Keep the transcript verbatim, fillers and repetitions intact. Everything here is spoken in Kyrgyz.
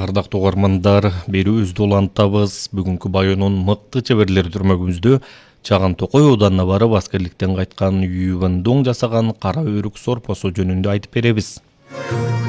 Ардактуу угармандар, берүүбүздү улантабыз. Бүгүнкү байонун мыкты чеберлери түрмөгүбүздө Чаган Токой ауданына барып аскерликтен кайткан Ювен Дуң жасаган кара өрүк сорпосу жөнүндө айтып беребиз.